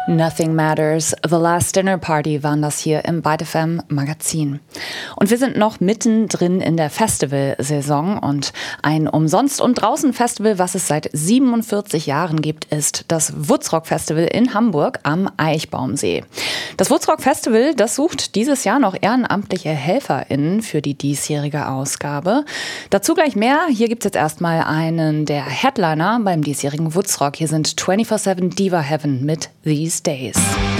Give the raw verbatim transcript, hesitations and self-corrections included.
Nothing Matters, The Last Dinner Party waren das hier im Byte F M Magazin. Und wir sind noch mittendrin in der Festivalsaison und ein Umsonst- und Draußen-Festival, was es seit siebenundvierzig Jahren gibt, ist das Woodstock Festival in Hamburg am Eichbaumsee. Das Woodstock Festival, das sucht dieses Jahr noch ehrenamtliche HelferInnen für die diesjährige Ausgabe. Dazu gleich mehr. Hier gibt es jetzt erstmal einen der Headliner beim diesjährigen Woodstock. Hier sind vierundzwanzig sieben Diva Heaven mit These Days.